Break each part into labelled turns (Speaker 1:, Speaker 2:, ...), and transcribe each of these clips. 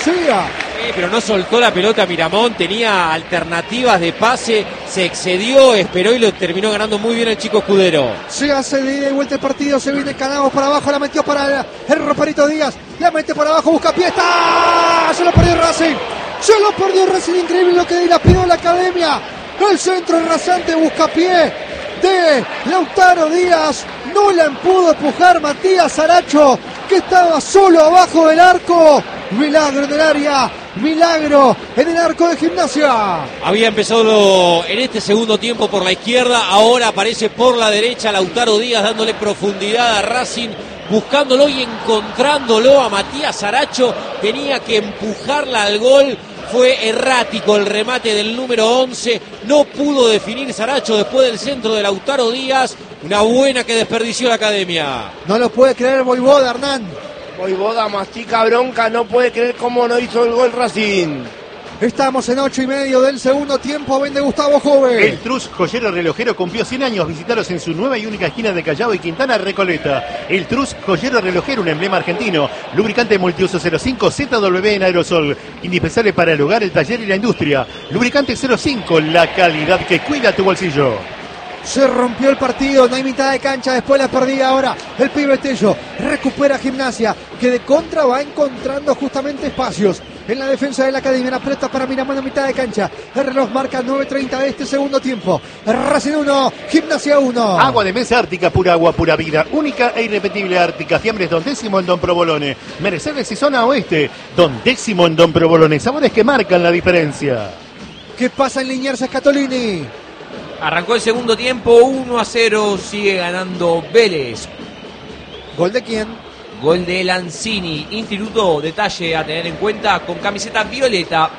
Speaker 1: Pero no soltó la pelota Miramón, tenía alternativas de pase, se excedió, esperó y lo terminó ganando muy bien el chico Escudero.
Speaker 2: Se hace de ida y vuelta el partido, se viene Canavos para abajo, la metió para el Roperito Díaz, la mete por abajo, busca pie, ¡está! Se lo perdió Racing, increíble lo que dilapidó la academia. El centro rasante, busca pie de Lautaro Díaz, no la pudo empujar Matías Saracho, que estaba solo abajo del arco. Milagro en el área, milagro en el arco de Gimnasia.
Speaker 1: Había empezado en este segundo tiempo por la izquierda, ahora aparece por la derecha Lautaro Díaz dándole profundidad a Racing, buscándolo y encontrándolo a Matías Saracho. Tenía que empujarla al gol. Fue errático el remate del número 11. No pudo definir Saracho después del centro de Lautaro Díaz. Una buena que desperdició la academia.
Speaker 2: No lo puede creer Voivoda, Hernán.
Speaker 3: Voivoda mastica bronca, no puede creer cómo no hizo el gol Racing.
Speaker 2: Estamos en 8:30 del segundo tiempo. Vende Gustavo Jove.
Speaker 4: El Trus Joyero Relojero cumplió 100 años. Visítalos en su nueva y única esquina de Callao y Quintana Recoleta. El Trus Joyero Relojero, un emblema argentino. Lubricante multiuso 05 ZW en aerosol. Indispensable para el hogar, el taller y la industria. Lubricante 05, la calidad que cuida tu bolsillo.
Speaker 2: Se rompió el partido, no hay mitad de cancha, después la perdida ahora el pibe Tello. Recupera Gimnasia, que de contra va encontrando justamente espacios en la defensa de la academia. La pelota para Miramón a mitad de cancha. El reloj marca 9:30 de este segundo tiempo. Racing 1, Gimnasia 1.
Speaker 4: Agua de mesa Ártica, pura agua, pura vida. Única e irrepetible Ártica. Fiambres Don Décimo en Don Provolone. Mercedes y zona oeste. Don Décimo en Don Provolone. Sabores que marcan la diferencia.
Speaker 2: ¿Qué pasa en Liniers Scatolini?
Speaker 5: Arrancó el segundo tiempo, 1-0, sigue ganando Vélez.
Speaker 2: ¿Gol de quién?
Speaker 5: Gol de Lanzini, Instituto, detalle a tener en cuenta, con camiseta violeta.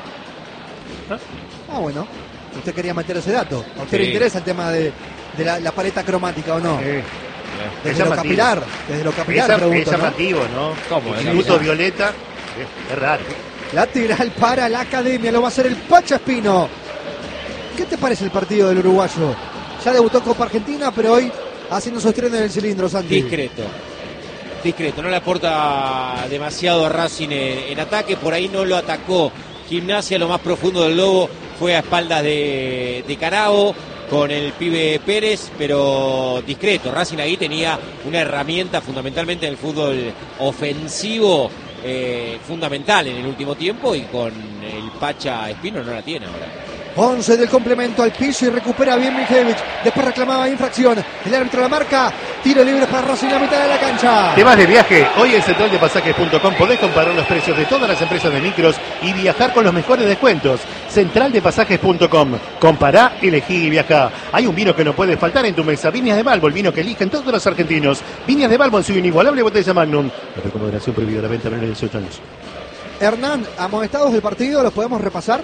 Speaker 2: Ah, bueno, usted quería meter ese dato. ¿A usted le interesa el tema de la paleta cromática o no? Desde lo capilar, pregunto,
Speaker 4: es llamativo, ¿no?
Speaker 5: ¿Cómo?
Speaker 4: Instituto violeta, es raro.
Speaker 2: Lateral para la academia, lo va a hacer el Pacha Espino. ¿Qué te parece el partido del uruguayo? Ya debutó en Copa Argentina, pero hoy haciendo su estreno en el cilindro, Santi.
Speaker 1: Discreto, no le aporta demasiado a Racing en ataque, por ahí no lo atacó Gimnasia, lo más profundo del Lobo fue a espaldas de Canavo con el pibe Pérez, pero discreto. Racing ahí tenía una herramienta fundamentalmente en el fútbol ofensivo, fundamental en el último tiempo, y con el Pacha Espino no la tiene ahora.
Speaker 2: 11 del complemento al piso y recupera bien Mijevich. Después reclamaba infracción. El árbitro la marca. Tiro libre para Racing a la mitad de la cancha.
Speaker 4: ¿Te vas de viaje? Hoy en centraldepasajes.com podés comparar los precios de todas las empresas de micros y viajar con los mejores descuentos. Centraldepasajes.com. Compará, elegí y viajá. Hay un vino que no puede faltar en tu mesa. Viñas de Balbo, el vino que eligen todos los argentinos. Viñas de Balbo en su inigualable botella Magnum. La recomendación prohibida la venta menores de 18 años.
Speaker 2: Hernán, amonestados del partido, ¿los podemos repasar?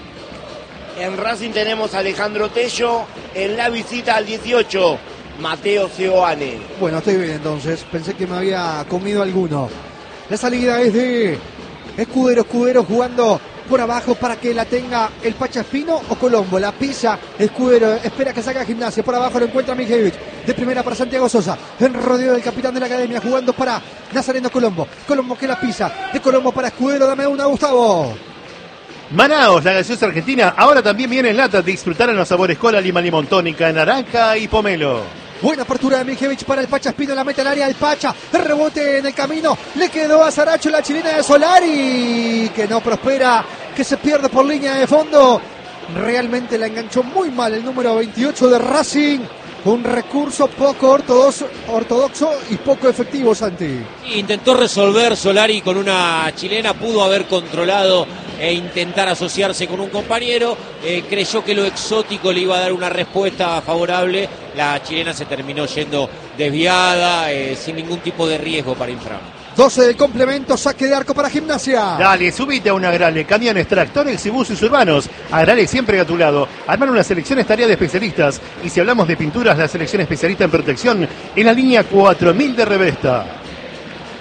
Speaker 3: En Racing tenemos a Alejandro Tello, en la visita al 18, Mateo Seoane.
Speaker 2: Bueno, estoy bien entonces, pensé que me había comido alguno. La salida es de Escudero jugando por abajo para que la tenga el Pacha Espino o Colombo. La pisa Escudero, espera que salga Gimnasia, por abajo lo encuentra Mijevich. De primera para Santiago Sosa, en rodeo del capitán de la academia, jugando para Nazareno Colombo. Colombo que la pisa, de Colombo para Escudero, dame una, Gustavo.
Speaker 4: Manaos, la gaseosa argentina, ahora también viene en lata. Disfrutar en los sabores cola, lima, limón, tónica, naranja y pomelo.
Speaker 2: Buena apertura de Mijevich para el Pacha Espino, la mete al área del Pacha, el rebote en el camino, le quedó a Saracho la chilena de Solari, que no prospera, que se pierde por línea de fondo. Realmente la enganchó muy mal el número 28 de Racing. Un recurso poco ortodoxo y poco efectivo, Santi.
Speaker 1: Intentó resolver Solari con una chilena, pudo haber controlado e intentar asociarse con un compañero, creyó que lo exótico le iba a dar una respuesta favorable, la chilena se terminó yendo desviada, sin ningún tipo de riesgo para Infram.
Speaker 2: 12 del complemento, saque de arco para Gimnasia.
Speaker 4: Dale, subite a un Agrale, camiones, tractores y buses urbanos. Agrale siempre a tu lado. Armar una selección es tarea de especialistas. Y si hablamos de pinturas, la selección especialista en protección en la línea 4000 de Revesta.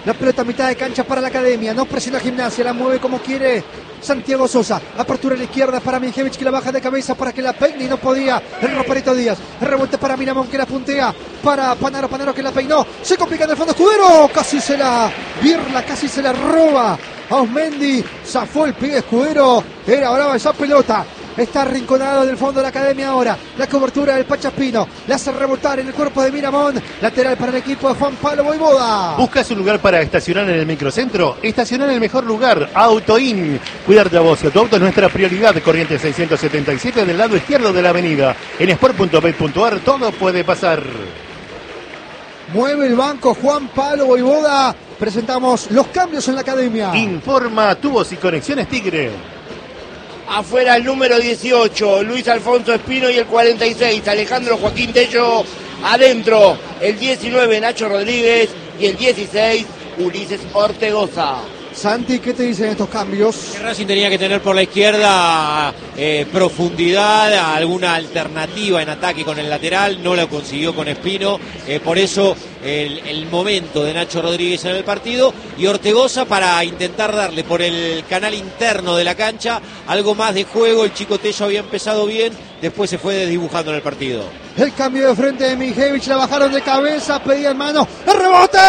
Speaker 2: La pelota a mitad de cancha para la Academia. No presiona Gimnasia, la mueve como quiere Santiago Sosa. Apertura a la izquierda para Mijevich, que la baja de cabeza para que la peine y no podía. El Roperito Díaz. El rebote para Miramón, que la puntea para Panaro. Panaro que la peinó. Se complica en el fondo Escudero. Casi se la birla, casi se la roba a Osmendi. Zafó el pibe Escudero. Era brava esa pelota. Está arrinconado en el fondo de la Academia ahora. La cobertura del Pachaspino. Le hace rebotar en el cuerpo de Miramón. Lateral para el equipo de Juan Pablo Voivoda.
Speaker 4: ¿Buscas un lugar para estacionar en el microcentro? Estacionar en el mejor lugar, Autoin. Cuidarte a vos y a tu auto es nuestra prioridad. Corriente 677 del lado izquierdo de la avenida. En sport.bet.ar todo puede pasar.
Speaker 2: Mueve el banco Juan Pablo Voivoda. Presentamos los cambios en la Academia.
Speaker 4: Informa Tubos y Conexiones Tigre.
Speaker 3: Afuera el número 18, Luis Alfonso Espino, y el 46, Alejandro Joaquín Tello. Adentro, el 19, Nacho Rodríguez, y el 16, Ulises Ortegoza.
Speaker 2: Santi, ¿qué te dicen estos cambios?
Speaker 1: Que Racing tenía que tener por la izquierda profundidad, alguna alternativa en ataque con el lateral, no lo consiguió con Espino, por eso el momento de Nacho Rodríguez en el partido, y Ortegoza para intentar darle por el canal interno de la cancha algo más de juego. El chico Tello había empezado bien, después se fue desdibujando en el partido.
Speaker 2: El cambio de frente de Mijevich, la bajaron de cabeza, pedían mano, ¡el rebote!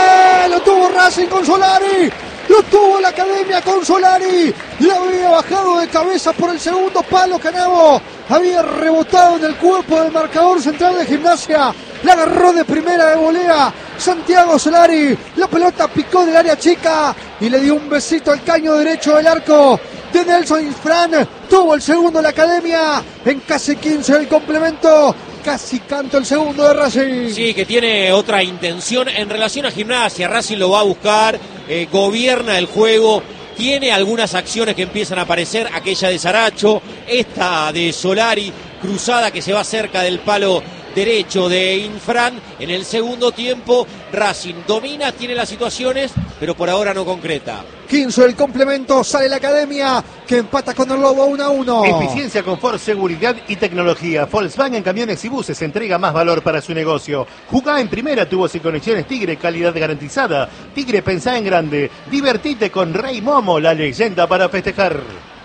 Speaker 2: Lo tuvo Racing con Solari. Lo tuvo la Academia con Solari. La había bajado de cabeza por el segundo palo. Canavo había rebotado en el cuerpo del marcador central de Gimnasia. La agarró de primera de volea Santiago Solari. La pelota picó del área chica y le dio un besito al caño derecho del arco de Nelson Infran. Tuvo el segundo la Academia en casi 15 del complemento. Casi canto el segundo de Racing.
Speaker 1: Sí, que tiene otra intención en relación a Gimnasia. Racing lo va a buscar, gobierna el juego, tiene algunas acciones que empiezan a aparecer, aquella de Saracho, esta de Solari, cruzada que se va cerca del palo derecho de Infran. En el segundo tiempo Racing domina, tiene las situaciones, pero por ahora no concreta.
Speaker 2: 15 del complemento, sale la Academia que empata con el Lobo 1-1.
Speaker 4: Eficiencia, confort, seguridad y tecnología. Volkswagen Camiones y Buses entrega más valor para su negocio. Jugá en primera, Tubos y Conexiones Tigre, calidad garantizada. Tigre, pensá en grande. Divertite con Rey Momo, la leyenda para festejar.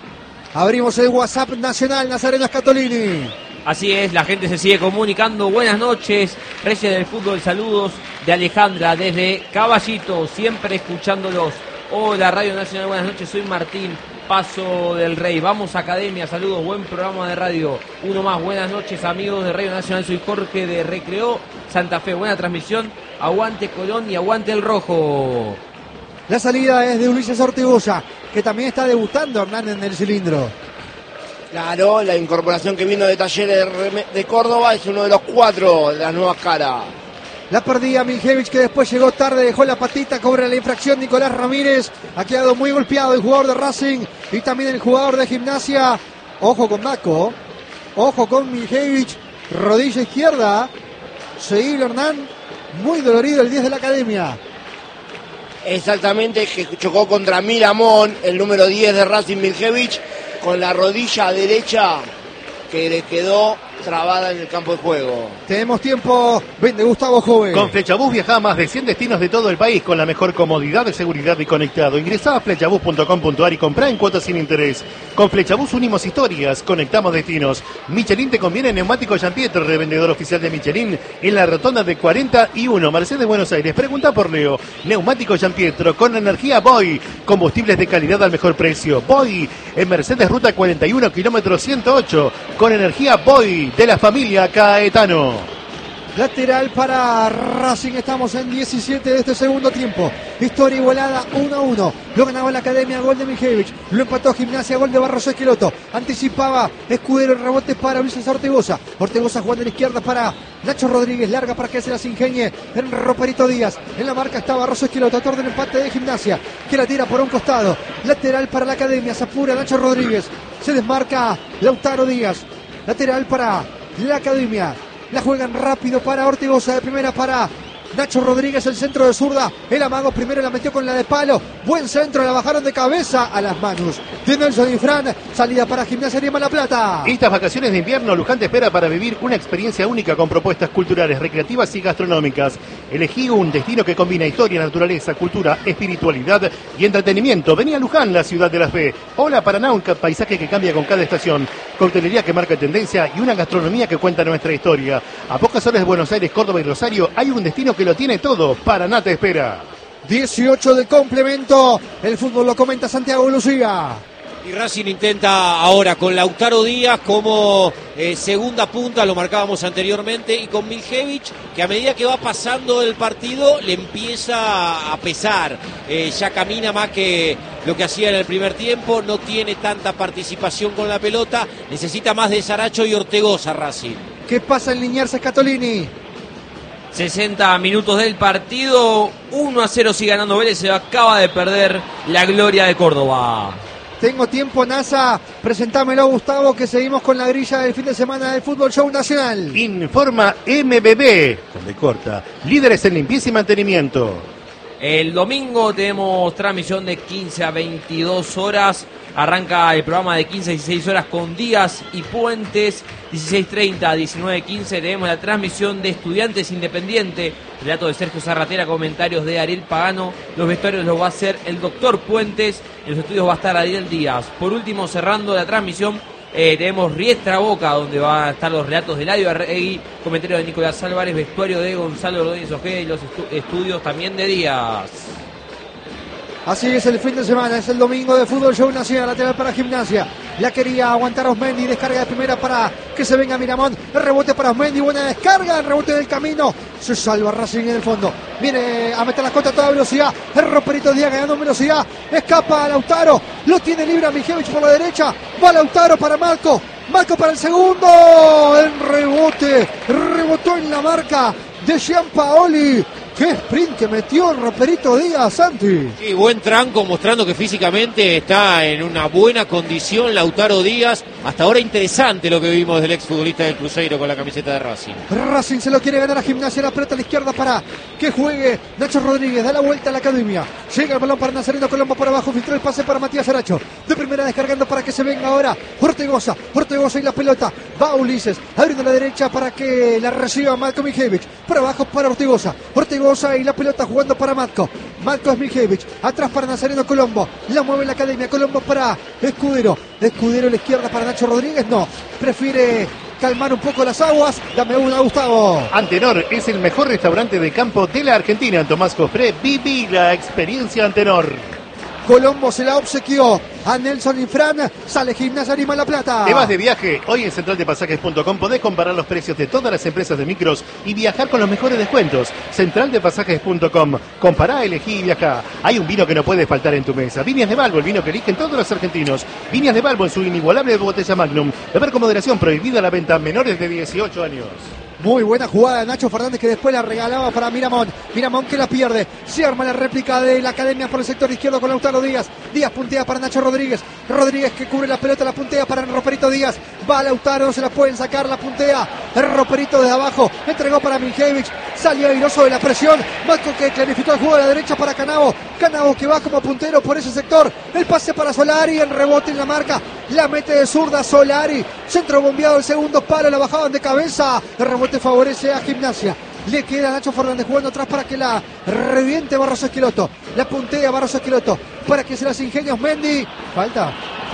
Speaker 2: Abrimos el WhatsApp nacional, Nazareno Scatolini.
Speaker 5: Así es, la gente se sigue comunicando. Buenas noches, Reyes del Fútbol, saludos de Alejandra desde Caballito, siempre escuchándolos. Hola Radio Nacional, buenas noches, soy Martín, Paso del Rey. Vamos Academia, saludos, buen programa de radio. Uno más, buenas noches amigos de Radio Nacional, soy Jorge de Recreo, Santa Fe, buena transmisión. Aguante Colón y aguante el Rojo.
Speaker 2: La salida es de Ulises Ortegoza, que también está debutando Hernández en el cilindro.
Speaker 3: Claro, la incorporación que vino de Talleres de Córdoba es uno de los 4 de las nuevas caras.
Speaker 2: La perdía Mijevich, que después llegó tarde, dejó la patita, cobra la infracción Nicolás Ramírez. Ha quedado muy golpeado el jugador de Racing y también el jugador de Gimnasia. Ojo con Daco, ojo con Mijevich, rodilla izquierda. Seguilo Hernán, muy dolorido el 10 de la Academia.
Speaker 3: Exactamente, que chocó contra Miramón, el número 10 de Racing, Mijevich, con la rodilla derecha que le quedó trabada en el campo de juego.
Speaker 2: Tenemos tiempo, vende Gustavo Joven.
Speaker 4: Con Flechabús viaja a más de 100 destinos de todo el país con la mejor comodidad, de seguridad y conectado. Ingresá a flechabús.com.ar y comprá en cuotas sin interés. Con Flechabús unimos historias, conectamos destinos. Michelin te conviene neumático Giampietro, revendedor oficial de Michelin en la rotonda de 41, Mercedes, Buenos Aires. Pregunta por Leo. Neumático Giampietro con energía Boy. Combustibles de calidad al mejor precio. Boy en Mercedes, ruta 41, kilómetro 108. Con energía Boy de la familia Caetano.
Speaker 2: Lateral para Racing, estamos en 17 de este segundo tiempo. Historia igualada 1-1. Lo ganaba la Academia, gol de Mijevich. Lo empató Gimnasia, gol de Barros Esqueloto. Anticipaba Escudero, el rebote para Ulises Ortegoza. Ortegoza jugando a la izquierda para Nacho Rodríguez. Larga para que se las ingenie en Roperito Díaz. En la marca está Barros Esqueloto, autor del empate de Gimnasia, que la tira por un costado. Lateral para la Academia, se apura Nacho Rodríguez. Se desmarca Lautaro Díaz. Lateral para la Academia. La juegan rápido para Ortegoza, de primera para Nacho Rodríguez, el centro de zurda. El amago primero la metió con la de palo. Buen centro, la bajaron de cabeza a las manos de Nelson y Fran. Salida para Gimnasia Grima La Plata.
Speaker 4: Estas vacaciones de invierno, Luján te espera para vivir una experiencia única con propuestas culturales, recreativas y gastronómicas. Elegí un destino que combina historia, naturaleza, cultura, espiritualidad y entretenimiento. Vení a Luján, la ciudad de la fe. Hola Paraná, un paisaje que cambia con cada estación. Coctelería que marca tendencia y una gastronomía que cuenta nuestra historia. A pocas horas de Buenos Aires, Córdoba y Rosario hay un destino que lo tiene todo. Paraná te espera.
Speaker 2: 18 del complemento. El fútbol lo comenta Santiago Lucía.
Speaker 1: Y Racing intenta ahora con Lautaro Díaz como segunda punta, lo marcábamos anteriormente, y con Miljevic, que a medida que va pasando el partido le empieza a pesar. Ya camina más que lo que hacía en el primer tiempo, no tiene tanta participación con la pelota, necesita más de Saracho y Ortegoza Racing.
Speaker 2: ¿Qué pasa en Liniers Scatolini?
Speaker 5: 60 minutos del partido, 1-0 sigue ganando Vélez, se acaba de perder la gloria de Córdoba.
Speaker 2: Tengo tiempo, NASA, presentámelo Gustavo, que seguimos con la grilla del fin de semana del Fútbol Show Nacional.
Speaker 4: Informa MBB, donde corta, líderes en limpieza y mantenimiento.
Speaker 5: El domingo tenemos transmisión de 15 a 22 horas. Arranca el programa de 15 a 16 horas con Díaz y Puentes. 16:30 a 19:15 tenemos la transmisión de Estudiantes Independiente. Relato de Sergio Zarratera, comentarios de Ariel Pagano. Los vestuarios los va a hacer el doctor Puentes. En los estudios va a estar Ariel Díaz. Por último, cerrando la transmisión, tenemos Riestra Boca, donde van a estar los relatos de Eladio Arregui, comentario de Nicolás Álvarez, vestuario de Gonzalo Ordóñez Ojeda y los estudios también de Díaz.
Speaker 2: Así es el fin de semana, es el domingo de Fútbol Show Nacional, lateral para Gimnasia. La quería aguantar Osmendi, descarga de primera para que se venga Miramón. El rebote para Osmendi, buena descarga, el rebote del camino. Se salva Racing en el fondo. Viene a meter las contra a toda velocidad. El Roperito Díaz ganando velocidad. Escapa a Lautaro. Lo tiene libre a Mijevich por la derecha. Va Lautaro para Marco. Marco para el segundo. El rebote. Rebotó en la marca de Gianpaoli. ¡Qué sprint que metió el Roperito Díaz, Santi!
Speaker 1: Sí, buen tranco, mostrando que físicamente está en una buena condición Lautaro Díaz. Hasta ahora interesante lo que vimos del exfutbolista del Cruzeiro con la camiseta de Racing.
Speaker 2: Racing se lo quiere ganar a Gimnasia, la pelota a la izquierda para que juegue Nacho Rodríguez, da la vuelta a la academia. Llega el balón para Nazareno Colombo por abajo, filtró el pase para Matías Saracho. De primera descargando para que se venga ahora Ortegoza y la pelota. Va Ulises, abriendo a la derecha para que la reciba Matko Mijevich. Por abajo para Ortegoza y la pelota jugando para Matko. Matko es Mijevich, atrás para Nazareno Colombo. La mueve la academia, Colombo para Escudero. Escudero a la izquierda para Nacho Rodríguez, no. Prefiere calmar un poco las aguas. Dame una, Gustavo.
Speaker 4: Antenor es el mejor restaurante de campo de la Argentina. Tomás Cofré, viví la experiencia Antenor.
Speaker 2: Colombo se la obsequió a Nelson y Fran. Sale Gimnasia Grima La Plata.
Speaker 4: ¿Te vas de viaje? Hoy en centraldepasajes.com podés comparar los precios de todas las empresas de micros y viajar con los mejores descuentos. Centraldepasajes.com. Compará, elegí y viajá. Hay un vino que no puede faltar en tu mesa. Viñas de Balbo, el vino que eligen todos los argentinos. Viñas de Balbo en su inigualable botella Magnum. Beber con moderación, prohibida la venta a menores de 18 años.
Speaker 2: Muy buena jugada de Nacho Fernández, que después la regalaba para Miramón. Miramón que la pierde. Se arma la réplica de la academia por el sector izquierdo con Lautaro Díaz. Díaz puntea para Nacho Rodríguez. Rodríguez que cubre la pelota, la puntea para el Roperito Díaz. Va Lautaro, no se la pueden sacar, la puntea. El Roperito desde abajo. Entregó para Mijevich. Salió airoso de la presión. Matko que clarificó el juego a la derecha para Canavo. Canavo que va como puntero por ese sector. El pase para Solari. El rebote en la marca. La mete de zurda Solari. Centro bombeado el segundo palo. La bajaban de cabeza. El rebote favorece a Gimnasia. Le queda a Nacho Fernández jugando atrás para que la reviente Barros Esqueloto. La puntea Barros Esqueloto para que se las ingenie Osmendi. Falta.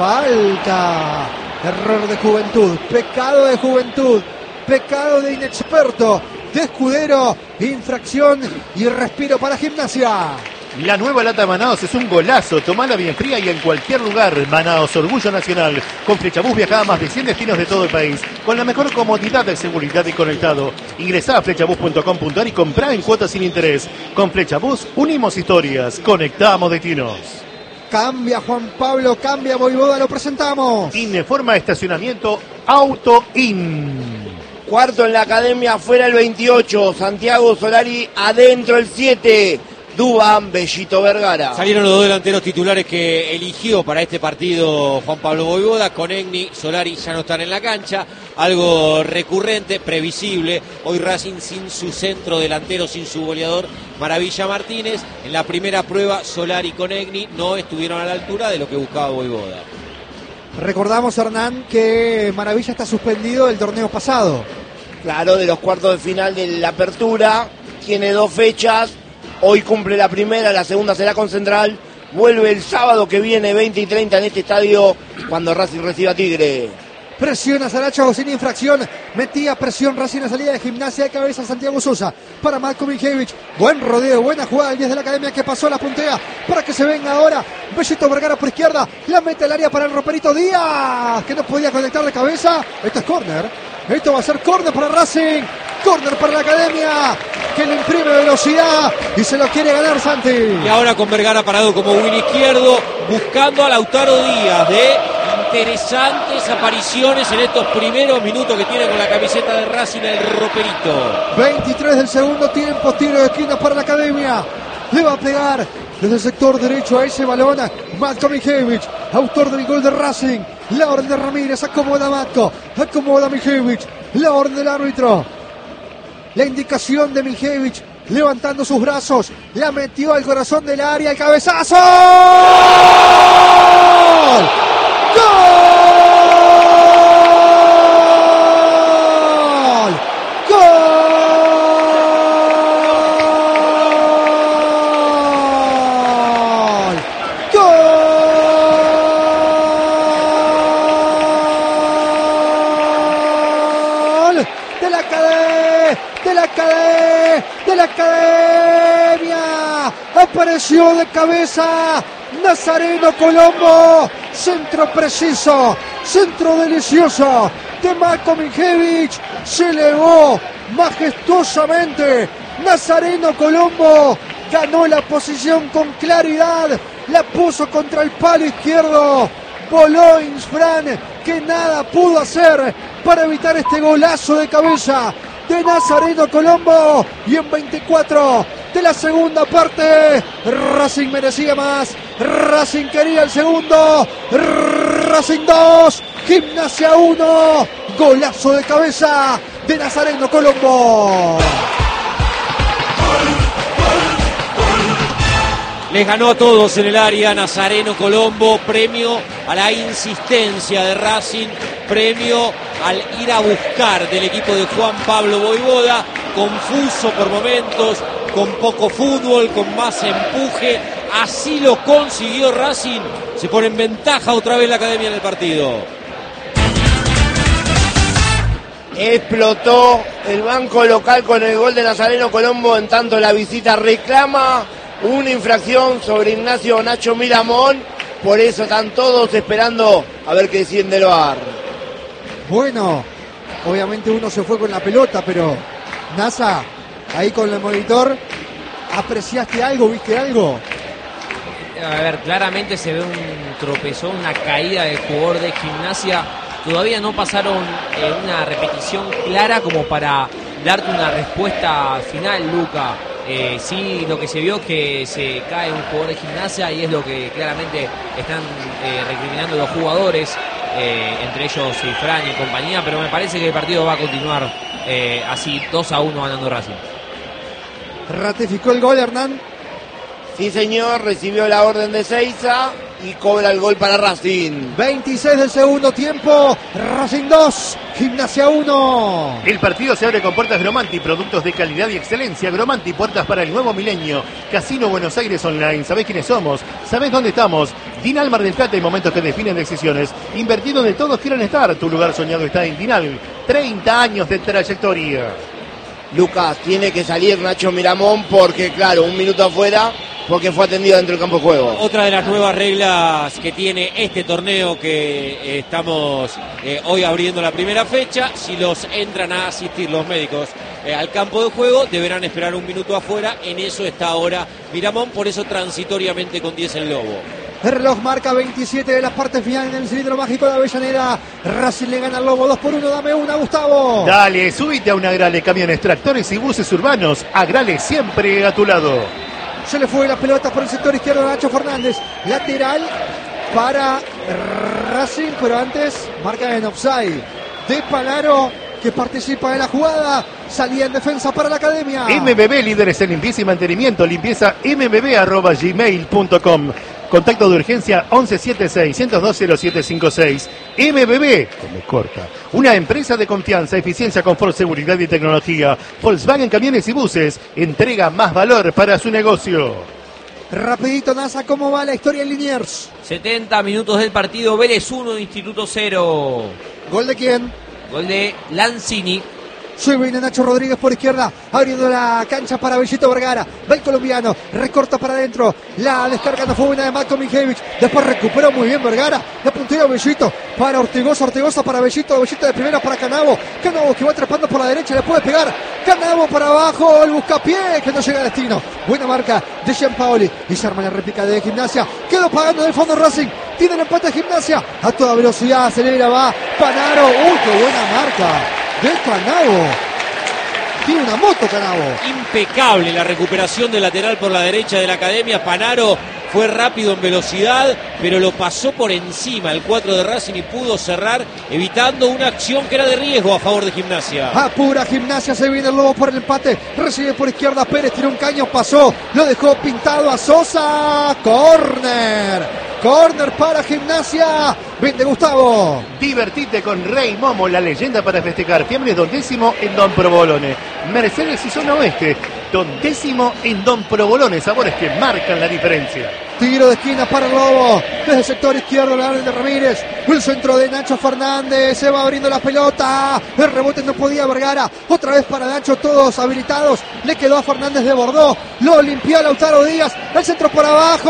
Speaker 2: Error de juventud. Pecado de juventud. Pecado de inexperto. De Escudero. Infracción y respiro para Gimnasia.
Speaker 4: La nueva lata Manaos es un golazo. Tomala bien fría y en cualquier lugar. Manaos, orgullo nacional. Con Flechabús viaja a más de 100 destinos de todo el país. Con la mejor comodidad de seguridad y conectado. Ingresá a flechabús.com.ar y comprá en cuotas sin interés. Con Flechabús unimos historias. Conectamos destinos.
Speaker 2: Cambia Juan Pablo, cambia Voivoda, lo presentamos.
Speaker 4: Informa estacionamiento Auto In.
Speaker 3: Cuarto en la academia, afuera el 28. Santiago Solari, adentro el 7. Dubán, Bellito Vergara.
Speaker 1: Salieron los dos delanteros titulares que eligió para este partido Juan Pablo Voivoda. Conegni, Solari ya no están en la cancha. Algo recurrente, previsible. Hoy Racing sin su centro delantero, sin su goleador Maravilla Martínez. En la primera prueba Solari y Conegni no estuvieron a la altura de lo que buscaba Voivoda.
Speaker 2: Recordamos, Hernán, que Maravilla está suspendido del torneo pasado.
Speaker 3: Claro, de los cuartos de final de la apertura. Tiene 2 fechas. Hoy cumple la primera, la segunda será con Central. Vuelve el sábado que viene, 20 y 30 en este estadio, cuando Racing reciba a Tigre.
Speaker 2: Presiona Saracho sin infracción. Metía presión Racing a salida de Gimnasia de cabeza Santiago Sosa. Para Marko Miljevic. Buen rodeo, buena jugada el 10 de la Academia que pasó, la puntea para que se venga ahora. Bellito Vergara por izquierda. La mete al área para el Roperito Díaz, que no podía conectar de cabeza. Esto es córner. Esto va a ser córner para Racing. Córner para la Academia, que le imprime velocidad y se lo quiere ganar Santi.
Speaker 1: Y ahora con Vergara parado como win izquierdo, buscando a Lautaro Díaz, de interesantes apariciones en estos primeros minutos que tiene con la camiseta de Racing el Roperito.
Speaker 2: 23 del segundo tiempo, tiro de esquina para la Academia. Le va a pegar desde el sector derecho a ese balón Matko Miljevic, autor del gol de Racing. La orden de Ramírez, acomoda Matko, acomoda Miljevic, la orden del árbitro. La indicación de Miljevic, levantando sus brazos, la metió al corazón del área, el cabezazo. ¡Gol! De la Academia, apareció de cabeza Nazareno Colombo, centro preciso, centro delicioso de Matko Miljevic, se elevó majestuosamente Nazareno Colombo, ganó la posición con claridad, la puso contra el palo izquierdo, voló Insfran, que nada pudo hacer para evitar este golazo de cabeza de Nazareno Colombo. Y en 24 de la segunda parte, Racing merecía más, Racing quería el segundo. Racing 2, Gimnasia 1, golazo de cabeza de Nazareno Colombo.
Speaker 1: Les ganó a todos en el área Nazareno Colombo, premio a la insistencia de Racing, premio al ir a buscar del equipo de Juan Pablo Voivoda, confuso por momentos, con poco fútbol, con más empuje, así lo consiguió Racing, se pone en ventaja otra vez la Academia en el partido.
Speaker 3: Explotó el banco local con el gol de Nazareno Colombo, en tanto la visita reclama una infracción sobre Ignacio Nacho Miramón, por eso están todos esperando a ver qué deciden del VAR.
Speaker 2: Bueno, obviamente uno se fue con la pelota, pero Nasa, ahí con el monitor, ¿apreciaste algo, viste algo?
Speaker 5: A ver, claramente se ve un tropezón, una caída del jugador de Gimnasia. Todavía no pasaron una repetición clara como para darte una respuesta final, Luca. Sí, lo que se vio es que se cae un jugador de Gimnasia y es lo que claramente están recriminando los jugadores, entre ellos Fran y compañía, pero me parece que el partido va a continuar así, 2-1 ganando Racing.
Speaker 2: ¿Ratificó el gol, Hernán?
Speaker 3: Sí, señor, recibió la orden de Seiza y cobra el gol para Racing.
Speaker 2: 26 del segundo tiempo, Racing 2, Gimnasia 1.
Speaker 4: El partido se abre con puertas Gromanti, productos de calidad y excelencia. Gromanti, puertas para el nuevo milenio. Casino Buenos Aires Online, ¿sabés quiénes somos? ¿Sabés dónde estamos? Dinal Mar del Plata, en momentos que definen decisiones. Invertir donde todos quieran estar. Tu lugar soñado está en Dinal. 30 años de trayectoria.
Speaker 3: Lucas, tiene que salir Nacho Miramón porque, claro, un minuto afuera, porque fue atendido dentro del campo de juego.
Speaker 1: Otra de las nuevas reglas que tiene este torneo que estamos hoy abriendo la primera fecha, si los entran a asistir los médicos al campo de juego, deberán esperar un minuto afuera. En eso está ahora Miramón, por eso transitoriamente con 10 el Lobo.
Speaker 2: El reloj marca 27 de la parte final en el cilindro mágico de Avellaneda. Racing le gana al Lobo 2-1. Dame una, Gustavo.
Speaker 4: Dale, subite a un Agrale, camiones, tractores y buses urbanos. Agrale, siempre a tu lado.
Speaker 2: Se le fue la pelota por el sector izquierdo de Nacho Fernández. Lateral para Racing, pero antes marca en offside de Palaro, que participa de la jugada. Salía en defensa para la Academia.
Speaker 4: MBB, líderes en limpieza y mantenimiento. Limpieza mbb@gmail.com. Contacto de urgencia 1176-102-0756. MBB, que me corta. Una empresa de confianza, eficiencia, confort, seguridad y tecnología. Volkswagen Camiones y Buses entrega más valor para su negocio.
Speaker 2: Rapidito, NASA, ¿cómo va la historia en Liniers?
Speaker 5: 70 minutos del partido, Vélez 1, Instituto 0.
Speaker 2: ¿Gol de quién?
Speaker 5: Gol de Lanzini.
Speaker 2: Se viene Nacho Rodríguez por izquierda, abriendo la cancha para Bellito Vergara. Va el colombiano, recorta para adentro. La descarga no fue buena de Marco Mijevich. Después recuperó muy bien Vergara. La puntera Bellito para Ortigosa, Ortigosa para Bellito, Bellito de primera para Canavo. Canavo que va trepando por la derecha, le puede pegar. Canavo para abajo, el buscapié que no llega a destino. Buena marca de Gianpaoli. Y se arma la réplica de Gimnasia. Quedó pagando del fondo Racing. Tiene el empate de Gimnasia. A toda velocidad, acelera, va Panaro. ¡Uy, qué buena marca de Canavo! Tiene una moto Canavo.
Speaker 1: Impecable la recuperación del lateral por la derecha de la Academia. Panaro fue rápido en velocidad, pero lo pasó por encima el 4 de Racing y pudo cerrar, evitando una acción que era de riesgo a favor de Gimnasia.
Speaker 2: Apura Gimnasia, se viene el Lobo por el empate. Recibe por izquierda Pérez, tiró un caño, pasó, lo dejó pintado a Sosa. Córner. Córner para Gimnasia. Vende Gustavo.
Speaker 4: Divertite con Rey Momo, la leyenda para festejar. Fiambres 2º en Don Provolone. Mercedes y Zona Oeste. 2º en Don Provolone. Sabores que marcan la diferencia.
Speaker 2: Tiro de esquina para el Lobo. Desde el sector izquierdo, la de Ramírez. El centro de Nacho Fernández. Se va abriendo la pelota. El rebote no podía Vergara. Otra vez para Nacho, todos habilitados. Le quedó a Fernández de Bordó. Lo limpió Lautaro Díaz. El centro por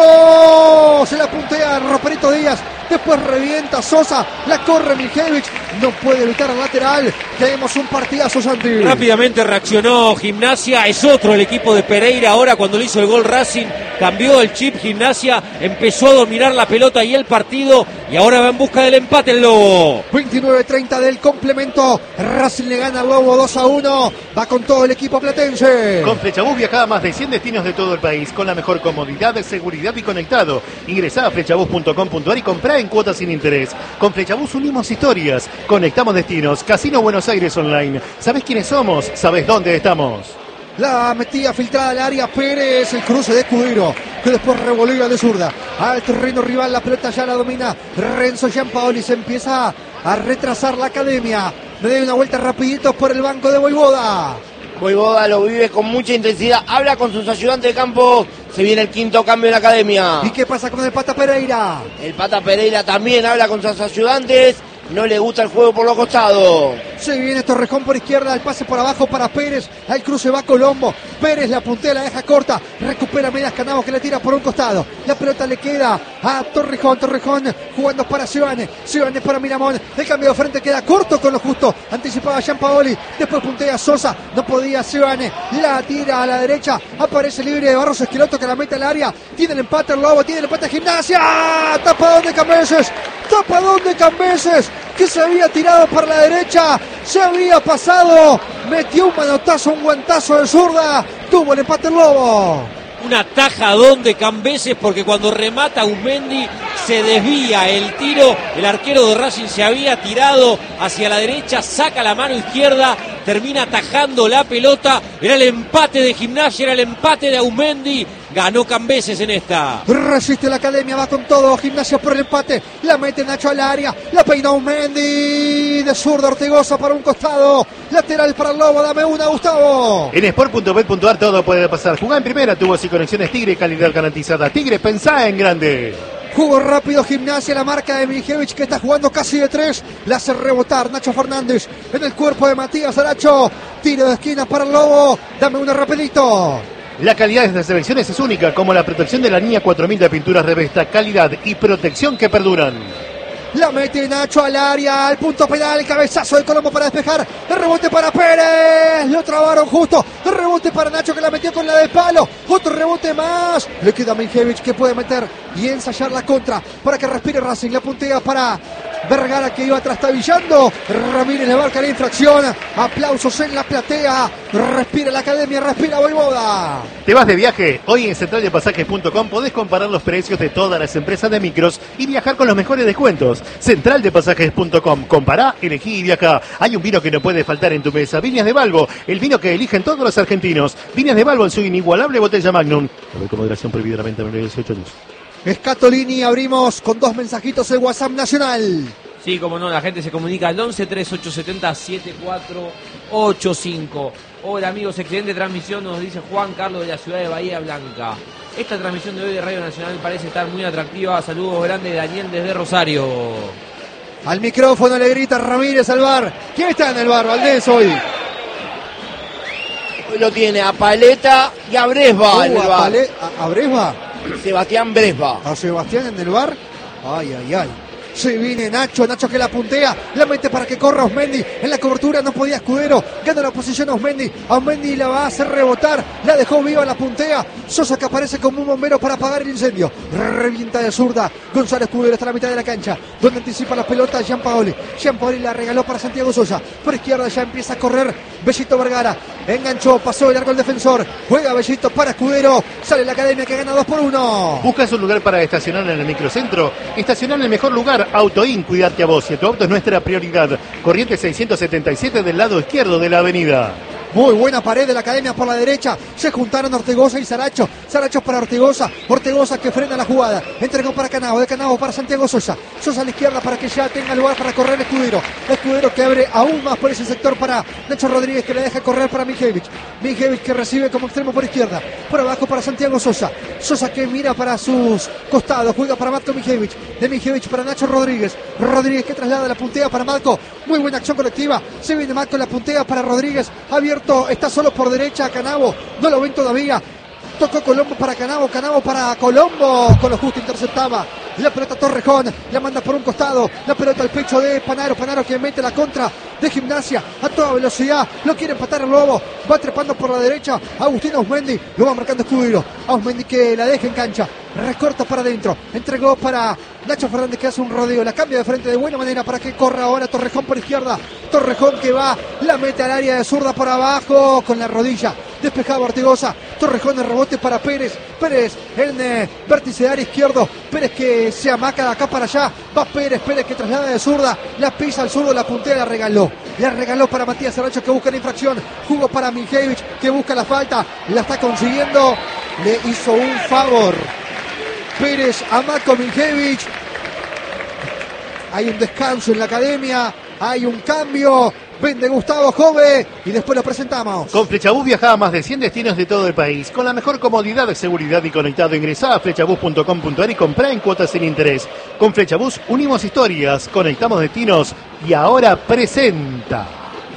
Speaker 2: abajo. Se la puntea Roperito Díaz. Después revienta Sosa. La corre Mijevich. No puede evitar el lateral. Tenemos un partidazo, Santi.
Speaker 1: Rápidamente reaccionó Gimnasia. Es otro el equipo de Pereira. Ahora cuando le hizo el gol Racing, cambió el chip Gimnasia. Empezó a dominar la pelota y el partido. Y ahora va en busca del empate el Lobo.
Speaker 2: 29-30 del complemento. Racing le gana al Lobo 2-1. Va con todo el equipo platense.
Speaker 4: Con Flechabús viaja a más de 100 destinos de todo el país con la mejor comodidad, seguridad y conectado. Ingresá a flechabús.com.ar y comprá en cuotas sin interés. Con Flechabús unimos historias, conectamos destinos. Casino Buenos Aires Online. ¿Sabés quiénes somos? ¿Sabés dónde estamos?
Speaker 2: La metida filtrada al área Pérez, el cruce de Escudero, que después revolvió de zurda al terreno rival. La pelota ya la domina Renzo Gianpaoli. Se empieza a retrasar la Academia. Me da una vuelta rapidito por el banco de Voivoda.
Speaker 3: Voivoda lo vive con mucha intensidad, habla con sus ayudantes de campo. Se viene el quinto cambio en la Academia.
Speaker 2: ¿Y qué pasa con el Pata Pereira?
Speaker 3: El Pata Pereira también habla con sus ayudantes. No le gusta el juego por los costados.
Speaker 2: Se viene Torrejón por izquierda, el pase por abajo para Pérez. Al cruce va Colombo. Pérez la puntea, la deja corta. Recupera Medias Canavo que le tira por un costado. La pelota le queda a Torrejón. Torrejón jugando para Seoane. Seoane para Miramón. El cambio de frente queda corto con lo justo. Anticipaba Gianpaoli. Después puntea Sosa. No podía Seoane. La tira a la derecha. Aparece libre de Barros Esqueloto que la mete al área. Tiene el empate el Lobo. Tiene el empate Gimnasia. Tapadón de Cambeses. Tapadón de Cambeses, que se había tirado para la derecha, se había pasado, metió un manotazo, un guantazo de zurda, tuvo el empate el Lobo.
Speaker 1: Un atajadón de Cambeses porque cuando remata Uzmendi se desvía el tiro, el arquero de Racing se había tirado hacia la derecha, saca la mano izquierda, termina atajando la pelota, era el empate de Gimnasia, era el empate de Uzmendi, ganó Cambeses en esta.
Speaker 2: Resiste la Academia, va con todo, Gimnasia por el empate, la mete Nacho al área, la peina Uzmendi, de zurda Ortigosa para un costado, lateral para el Lobo, dame una Gustavo.
Speaker 4: En sport.bet.ar todo puede pasar, jugá en primera, tubos y conexiones Tigre, calidad garantizada. Tigre, pensá en grande.
Speaker 2: Jugó rápido Gimnasia, la marca de Mijevich que está jugando casi de 3. La hace rebotar Nacho Fernández en el cuerpo de Matías Aracho. Tiro de esquina para el Lobo. Dame una rapidito.
Speaker 4: La calidad de estas selecciones es única, como la protección de la línea 4000 de pinturas Revesta. Calidad y protección que perduran.
Speaker 2: La mete Nacho al área, al punto penal, el cabezazo de Colombo para despejar, el rebote para Pérez, lo trabaron justo, el rebote para Nacho que la metió con la del palo, otro rebote más, le queda a Mijevich que puede meter y ensayar la contra para que respire Racing, la puntea para Vergara que iba trastabillando, Ramírez le marca la infracción, aplausos en la platea, respira la Academia, respira Voivoda.
Speaker 4: ¿Te vas de viaje? Hoy en centraldepasajes.com podés comparar los precios de todas las empresas de micros y viajar con los mejores descuentos. Centraldepasajes.com. Compará, elegí y viajá. Hay un vino que no puede faltar en tu mesa. Viñas de Balbo, el vino que eligen todos los argentinos. Viñas de Balbo en su inigualable botella Magnum. Con moderación, prohibida la venta menores de 18 años.
Speaker 2: Scatolini. Abrimos con 2 mensajitos el WhatsApp nacional.
Speaker 5: Sí, como no, la gente se comunica al 11-3870-7485. Hola amigos, excelente transmisión, nos dice Juan Carlos de la ciudad de Bahía Blanca. Esta transmisión de hoy de Radio Nacional parece estar muy atractiva. Saludos grandes, Daniel desde Rosario.
Speaker 2: Al micrófono le grita Ramírez al bar. ¿Quién está en el bar, Valdés, hoy?
Speaker 3: Hoy lo tiene a Paleta y a Bresba en el bar.
Speaker 2: ¿A Bresba?
Speaker 3: Sebastián Bresba.
Speaker 2: A Sebastián en el bar. Ay, ay, ay. Se viene Nacho que la puntea, la mete para que corra Osmendi, en la cobertura no podía Escudero, gana la posición Osmendi la va a hacer rebotar, la dejó viva, la puntea, Sosa que aparece como un bombero para apagar el incendio, revienta de zurda, Gonzalo Escudero está a la mitad de la cancha, donde anticipa la pelota Gianpaoli la regaló para Santiago Sosa, por izquierda ya empieza a correr Bellito Vergara, enganchó, pasó de largo el defensor, juega Bellito para Escudero, sale la academia que gana 2-1.
Speaker 4: ¿Buscas un lugar para estacionar en el microcentro? Estacionar en el mejor lugar, Autoin, cuidarte a vos, y tu auto es nuestra prioridad. Corriente 677 del lado izquierdo de la avenida.
Speaker 2: Muy buena pared de la academia por la derecha. Se juntaron Ortegoza y Saracho. Saracho para Ortegoza. Ortegoza que frena la jugada. Entregó para Canavo. De Canavo para Santiago Sosa. Sosa a la izquierda para que ya tenga lugar para correr Escudero. Escudero que abre aún más por ese sector para Nacho Rodríguez, que le deja correr para Mijevich. Mijevich que recibe como extremo por izquierda. Por abajo para Santiago Sosa. Sosa que mira para sus costados. Juega para Matko Mijevich. De Mijevich para Nacho Rodríguez. Rodríguez que traslada la puntea para Matko. Muy buena acción colectiva. Se viene Matko, la puntea para Rodríguez. Abierto. Está solo por derecha Canavo, no lo ven todavía. Tocó Colombo para Canavo para Colombo, con lo justo interceptaba la pelota Torrejón, la manda por un costado, la pelota al pecho de Panaro que mete la contra de Gimnasia a toda velocidad, lo quiere empatar el Lobo, va trepando por la derecha, Agustín Osmendi, lo va marcando Escudero, Osmendi que la deja en cancha, recorta para adentro, entregó para Nacho Fernández que hace un rodeo, la cambia de frente de buena manera para que corra ahora Torrejón por izquierda, Torrejón que va, la mete al área de zurda por abajo con la rodilla, despejado Ortegoza, Torrejón de rebote para Pérez en vértice de área izquierdo, Pérez que se amaca de acá para allá, va Pérez que traslada de zurda, la pisa al zurdo, la puntea, la regaló para Matías Saracho que busca la infracción, jugó para Mijevich que busca la falta, la está consiguiendo, le hizo un favor Pérez a Matko Mijevich. Hay un descanso en la academia, hay un cambio, vende Gustavo Jove y después lo presentamos.
Speaker 4: Con Flechabús viaja a más de 100 destinos de todo el país, con la mejor comodidad, seguridad y conectado. Ingresá a flechabús.com.ar y comprá en cuotas sin interés. Con Flechabús unimos historias, conectamos destinos y ahora presenta.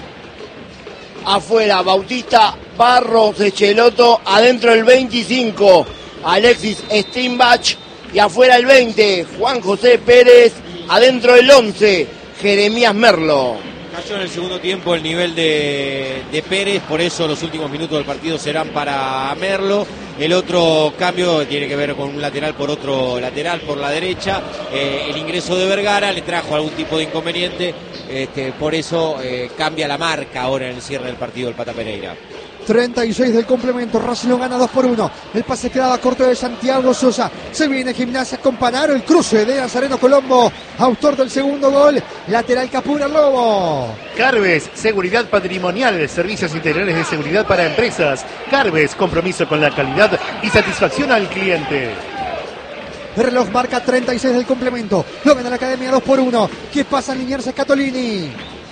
Speaker 3: Afuera Bautista Barros de Cheloto, adentro el 25 Alexis Steinbach y afuera el 20 Juan José Pérez, adentro el 11 Jeremías Merlo.
Speaker 1: Cayó en el segundo tiempo el nivel de Pérez, por eso los últimos minutos del partido serán para Merlo. El otro cambio tiene que ver con un lateral por otro lateral por la derecha. El ingreso de Vergara le trajo algún tipo de inconveniente, por eso cambia la marca ahora en el cierre del partido el Pata Pereira.
Speaker 2: 36 del complemento, Racing lo gana 2-1. El pase quedaba corto de Santiago Sosa. Se viene Gimnasia con Panaro, el cruce de Nazareno Colombo, autor del segundo gol, lateral que apura el Lobo.
Speaker 4: Carbes, seguridad patrimonial, servicios integrales de seguridad para empresas. Carbes, compromiso con la calidad y satisfacción al cliente.
Speaker 2: El reloj marca 36 del complemento. Lo gana la academia 2-1. ¿Qué pasa en Liniers Scatolini?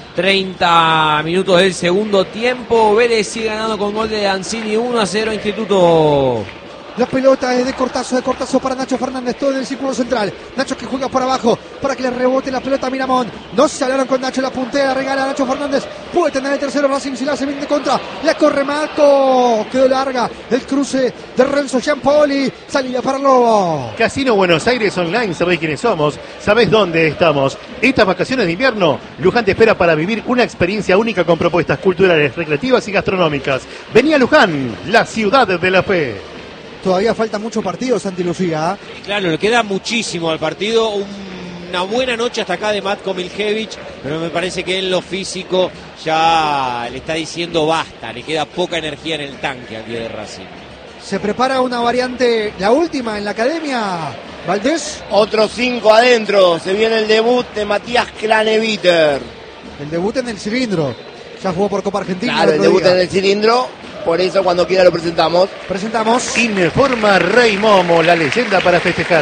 Speaker 5: 30 minutos del segundo tiempo. Vélez sigue ganando con gol de Ancini, 1-0 Instituto.
Speaker 2: La pelota es de Cortazo para Nacho Fernández, todo en el círculo central. Nacho que juega por abajo para que le rebote la pelota a Miramón. No se hablaron con Nacho, la puntea, regala a Nacho Fernández. Puede tener el tercero Racing si la hace bien de contra. La corre Marco, quedó larga. El cruce de Renzo Gianpaoli, salida para Lobo.
Speaker 4: Casino Buenos Aires Online, sabés quiénes somos, sabés dónde estamos. Estas vacaciones de invierno, Luján te espera para vivir una experiencia única con propuestas culturales, recreativas y gastronómicas. Vení a Luján, la ciudad de la fe.
Speaker 2: Todavía falta mucho partido, Santi Lucía.
Speaker 1: Claro, le queda muchísimo al partido. Una buena noche hasta acá de Matko Mijevich, pero me parece que en lo físico ya le está diciendo basta. Le queda poca energía en el tanque aquí de Racing.
Speaker 2: Se prepara una variante, la última en la academia. Valdés.
Speaker 3: Otros 5 adentro. Se viene el debut de Matías Craneviter.
Speaker 2: El debut en el cilindro. Ya jugó por Copa Argentina.
Speaker 3: Claro, el debut en el cilindro. por eso cuando quiera lo presentamos.
Speaker 2: Presentamos.
Speaker 4: Informa Rey Momo, la leyenda para festejar.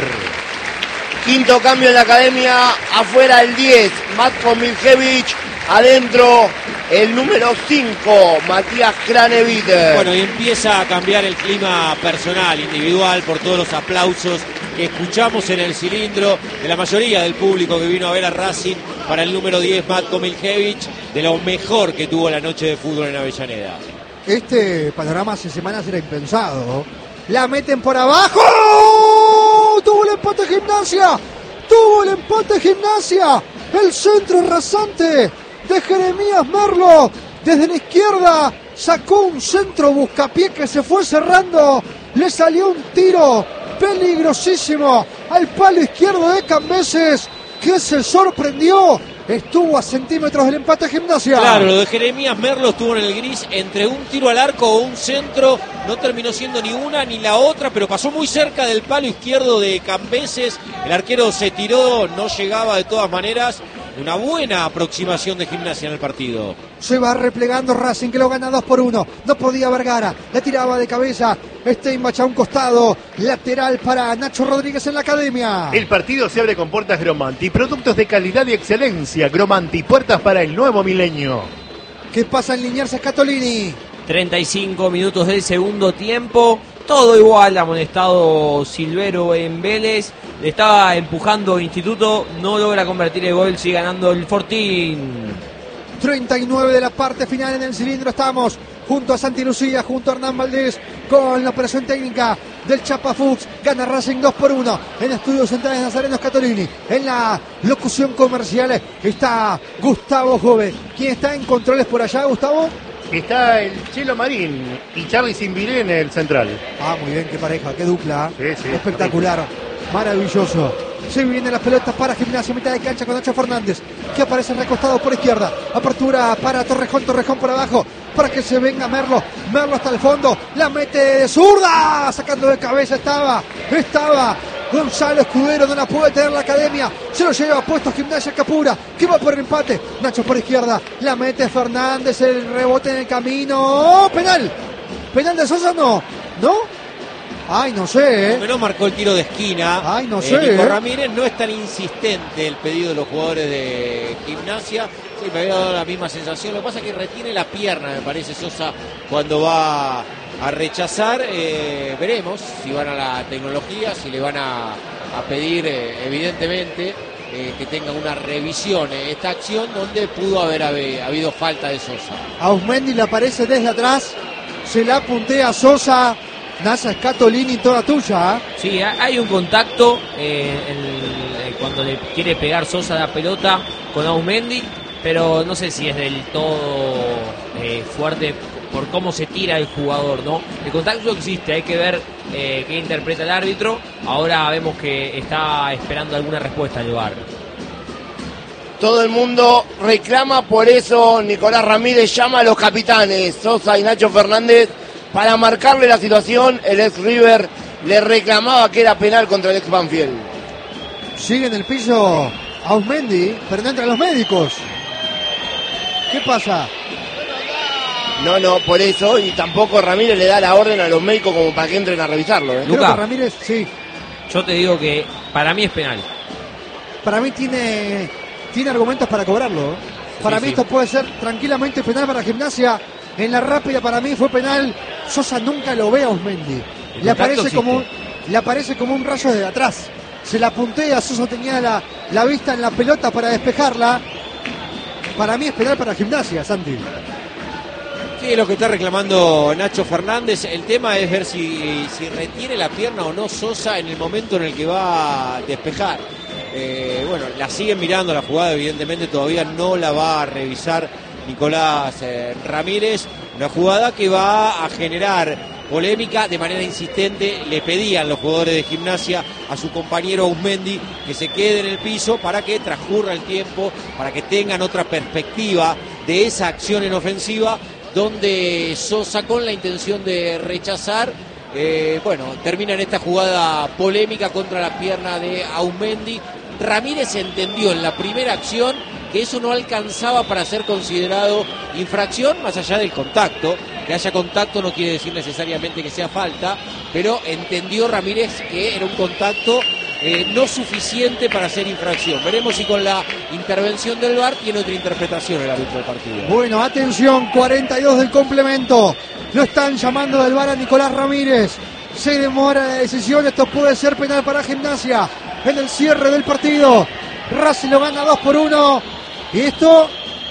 Speaker 3: Quinto cambio en la academia, afuera el 10, Matko Miljevic, adentro el número 5, Matías Kraneviter.
Speaker 1: Bueno, y empieza a cambiar el clima personal, individual, por todos los aplausos que escuchamos en el cilindro de la mayoría del público que vino a ver a Racing para el número 10, Matko Miljevic, de lo mejor que tuvo la noche de fútbol en Avellaneda.
Speaker 2: Este panorama hace semanas era impensado. La meten por abajo. Tuvo el empate Gimnasia. Tuvo el empate Gimnasia. El centro rasante de Jeremías Merlo. Desde la izquierda sacó un centro buscapié que se fue cerrando. Le salió un tiro peligrosísimo al palo izquierdo de Cambeses, que se sorprendió. Estuvo a centímetros del empate Gimnasia.
Speaker 1: Claro, lo de Jeremías Merlo estuvo en el gris entre un tiro al arco o un centro. No terminó siendo ni una ni la otra, pero pasó muy cerca del palo izquierdo de Cambeses. El arquero se tiró, no llegaba de todas maneras. Una buena aproximación de Gimnasia en el partido.
Speaker 2: Se va replegando Racing, que lo gana 2-1. No podía Vergara, la tiraba de cabeza. Steinbach a un costado. Lateral para Nacho Rodríguez en la academia.
Speaker 4: El partido se abre con puertas Gromanti, productos de calidad y excelencia. Gromanti, puertas para el nuevo milenio.
Speaker 2: ¿Qué pasa en Liniers Scatolini?
Speaker 5: 35 minutos del segundo tiempo. Todo igual, amonestado Silvero en Vélez. Le estaba empujando Instituto, no logra convertir el gol, sigue ganando el Fortín.
Speaker 2: 39 de la parte final en el cilindro. Estamos junto a Santi Lucía, junto a Hernán Valdés, con la operación técnica del Chapa Fuchs. Gana Racing 2-1 en Estudios Centrales Nazareno Scatolini. En la locución comercial está Gustavo Jove. ¿Quién está en controles por allá, Gustavo?
Speaker 4: Está el Chelo Marín y Charly Simbilé en el central.
Speaker 2: Ah, muy bien, qué pareja, qué dupla.
Speaker 4: Sí, sí,
Speaker 2: espectacular, maravilloso. Se vienen las pelotas para Gimnasia, mitad de cancha con Nacho Fernández, que aparece recostado por izquierda. Apertura para Torrejón por abajo, para que se venga Merlo. Merlo hasta el fondo, la mete de zurda, sacando de cabeza estaba Gonzalo Escudero, no la puede tener la academia. Se lo lleva puesto Gimnasia Capura, que va por el empate. Nacho por izquierda, la mete Fernández, el rebote en el camino. ¡Oh, penal! ¿Penal de Sosa? No. Ay, no sé,
Speaker 1: No marcó el tiro de esquina.
Speaker 2: Ay, no sé.
Speaker 1: Nico Ramírez, no es tan insistente el pedido de los jugadores de Gimnasia. Sí, me había dado la misma sensación. Lo que pasa es que retiene la pierna, me parece, Sosa, cuando va a rechazar. Veremos si van a la tecnología, si le van a pedir, evidentemente, que tenga una revisión esta acción donde pudo haber habido falta de Sosa.
Speaker 2: Ausmendi le aparece desde atrás, se la puntea a Sosa. Nasa Scatolini, toda tuya.
Speaker 5: Sí, hay un contacto cuando le quiere pegar Sosa la pelota con Ausmendi, pero no sé si es del todo fuerte por cómo se tira el jugador, ¿no? El contacto existe, hay que ver qué interpreta el árbitro. Ahora vemos que está esperando alguna respuesta el VAR.
Speaker 3: Todo el mundo reclama, por eso Nicolás Ramírez llama a los capitanes Sosa y Nacho Fernández para marcarle la situación. El ex River le reclamaba que era penal contra el ex Banfield.
Speaker 2: Sigue en el piso Ausmendi, pero no entran los médicos. ¿Qué pasa?
Speaker 3: No, por eso, y tampoco Ramírez le da la orden a los médicos como para que entren a revisarlo.
Speaker 2: Creo
Speaker 5: Luca,
Speaker 2: que Ramírez, sí.
Speaker 5: Yo te digo que para mí es penal.
Speaker 2: Para mí tiene argumentos para cobrarlo. Para mí esto puede ser tranquilamente penal para Gimnasia. En la rápida para mí fue penal. Sosa nunca lo ve a Ausmendi. Le aparece como un rayo de atrás. Se la puntea, Sosa tenía la vista en la pelota para despejarla. Para mí es penal para Gimnasia, Santi.
Speaker 1: Sí, lo que está reclamando Nacho Fernández. El tema es ver si retiene la pierna o no Sosa en el momento en el que va a despejar. Bueno, la siguen mirando la jugada, evidentemente todavía no la va a revisar Nicolás Ramírez. Una jugada que va a generar polémica de manera insistente. Le pedían los jugadores de Gimnasia a su compañero Ausmendi que se quede en el piso para que transcurra el tiempo, para que tengan otra perspectiva de esa acción en ofensiva, donde Sosa, con la intención de rechazar, termina en esta jugada polémica contra la pierna de Ausmendi. Ramírez entendió en la primera acción que eso no alcanzaba para ser considerado infracción, más allá del contacto. que haya contacto no quiere decir necesariamente que sea falta, pero entendió Ramírez que era un contacto no suficiente para hacer infracción. Veremos si con la intervención del VAR tiene otra interpretación el árbitro del partido.
Speaker 2: Bueno, atención, 42 del complemento. Lo están llamando del VAR a Nicolás Ramírez. Se demora la decisión, esto puede ser penal para Gimnasia en el cierre del partido. Racing lo gana 2-1. Y esto